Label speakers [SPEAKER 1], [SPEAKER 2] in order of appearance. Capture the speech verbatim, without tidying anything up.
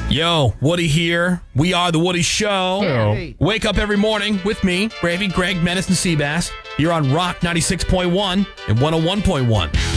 [SPEAKER 1] Yo, Woody here. We are The Woody Show.
[SPEAKER 2] Hey.
[SPEAKER 1] Wake up every morning with me, Gravy, Greg, Menace, and Seabass, here on Rock ninety-six point one and one oh one point one.